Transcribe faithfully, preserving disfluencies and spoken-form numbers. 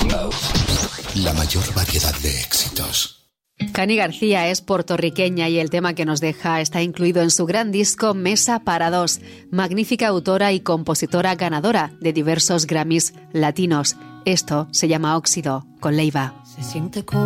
La mayor variedad de éxitos. Cani García es puertorriqueña y el tema que nos deja está incluido en su gran disco Mesa para dos. Magnífica autora y compositora ganadora de diversos Grammys latinos. Esto se llama Óxido, con Leiva. Se siente como